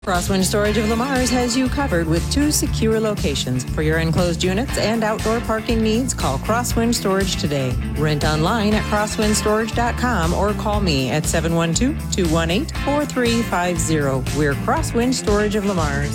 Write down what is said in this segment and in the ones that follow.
Crosswind Storage of Lamar's has you covered with 2 secure locations. For your enclosed units and outdoor parking needs, call Crosswind Storage today. Rent online at crosswindstorage.com or call me at 712-218-4350. We're Crosswind Storage of Lamar's.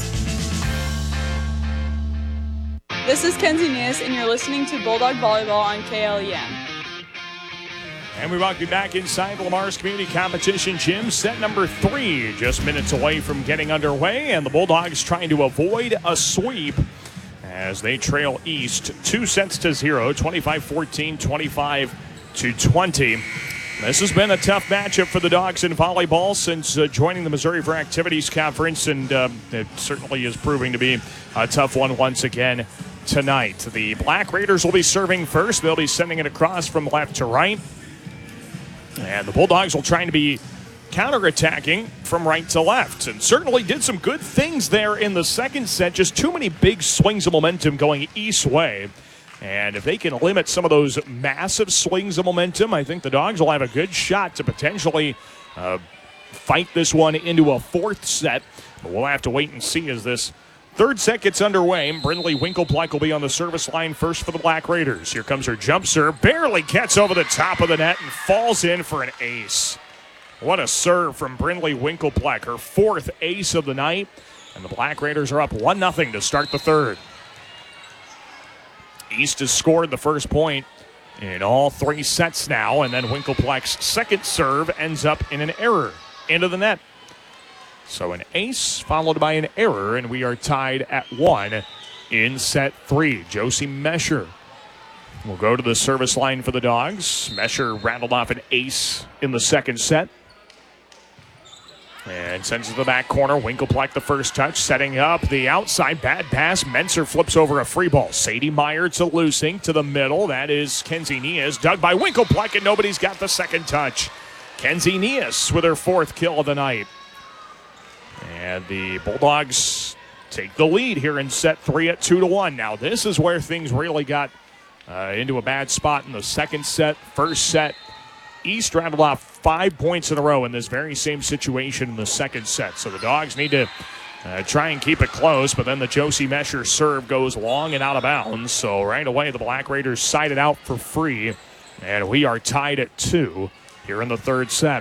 This is Kenzie Nias, and you're listening to Bulldog Volleyball on KLEM. And we welcome you back inside the Lamar's Community Competition Gym. Set number 3, just minutes away from getting underway. And the Bulldogs trying to avoid a sweep as they trail East 2-0, 25-14, 25-20. This has been a tough matchup for the Dogs in volleyball since joining the Missouri for Activities Conference. And it certainly is proving to be a tough one once again tonight. The Black Raiders will be serving first. They'll be sending it across from left to right. And the Bulldogs will try to be counterattacking from right to left. And certainly did some good things there in the second set. Just too many big swings of momentum going East way. And if they can limit some of those massive swings of momentum, I think the Dogs will have a good shot to potentially fight this one into a fourth set. But we'll have to wait and see as this third set gets underway. Brindley Winkelpleck will be on the service line first for the Black Raiders. Here comes her jump serve. Barely gets over the top of the net and falls in for an ace. What a serve from Brindley Winkelpleck, her 4th ace of the night. And the Black Raiders are up 1-0 to start the third. East has scored the first point in all 3 sets now. And then Winkelpleck's second serve ends up in an error into the net. So an ace followed by an error, and we are tied at 1 in set 3. Josie Mesher will go to the service line for the Dogs. Mesher rattled off an ace in the second set. And sends it to the back corner. Winkelpleck the first touch, setting up the outside. Bad pass. Menser flips over a free ball. Sadie Meyer to Lusing to the middle. That is Kenzie Nias. Dug by Winkelpleck, and nobody's got the second touch. Kenzie Nias with her 4th kill of the night. And the Bulldogs take the lead here in set 3 at 2-1. Now this is where things really got into a bad spot in the second set. First set, East rattled off 5 points in a row in this very same situation in the second set. So the Dogs need to try and keep it close, but then the Josie Mesher serve goes long and out of bounds. So right away the Black Raiders side it out for free. And we are tied at 2 here in the third set.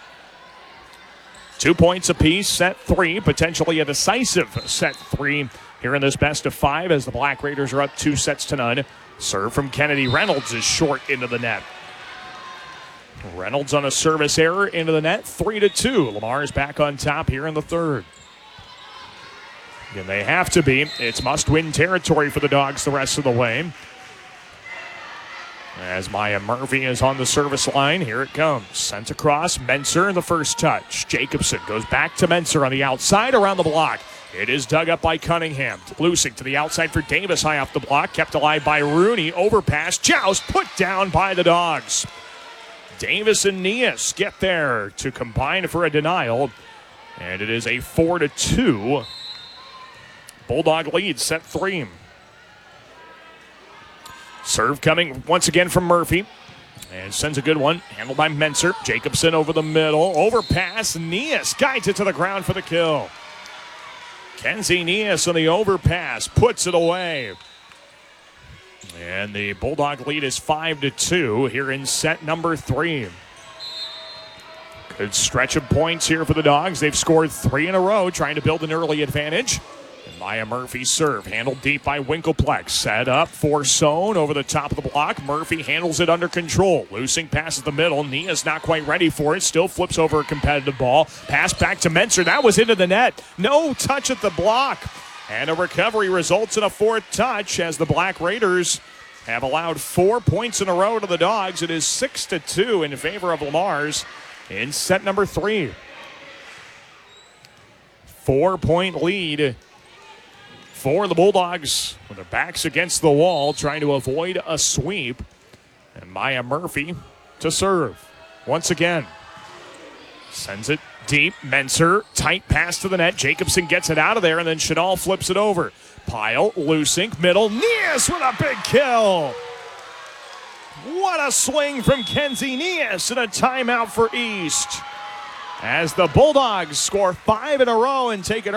2 points apiece, set 3, potentially a decisive set 3 here in this best of 5 as the Black Raiders are up 2-0. Serve from Kennedy Reynolds is short into the net. Reynolds on a service error into the net, 3-2. Lamar is back on top here in the third. Again, they have to be. It's must-win territory for the Dogs the rest of the way. As Maya Murphy is on the service line, here it comes. Sent across, Menser the first touch. Jacobson goes back to Menser on the outside around the block. It is dug up by Cunningham. Lusing to the outside for Davis, high off the block. Kept alive by Rooney. Overpass, Joust put down by the Dogs. Davis and Nias get there to combine for a denial. And it is a 4-2 Bulldog lead, set 3. Serve coming once again from Murphy. And sends a good one. Handled by Menser. Jacobson over the middle. Overpass. Nias guides it to the ground for the kill. Kenzie Nias on the overpass. Puts it away. And the Bulldog lead is 5-2 here in set number 3. Good stretch of points here for the Dogs. They've scored 3 in a row, trying to build an early advantage. Maya Murphy's serve, handled deep by Winkelpleck. Set up for Sohn over the top of the block. Murphy handles it under control. Lusing passes the middle. Nia's not quite ready for it. Still flips over a competitive ball. Pass back to Menser. That was into the net. No touch at the block. And a recovery results in a 4th touch as the Black Raiders have allowed 4 points in a row to the Dogs. It is 6-2 in favor of Lamar's in set number 3. 4-point lead for the Bulldogs with their backs against the wall, trying to avoid a sweep. And Maya Murphy to serve once again. Sends it deep. Menser, tight pass to the net. Jacobson gets it out of there, and then Chanel flips it over. Pyle, Lusing, middle. Nias with a big kill. What a swing from Kenzie Nias and a timeout for East. as the Bulldogs score 5 in a row and take it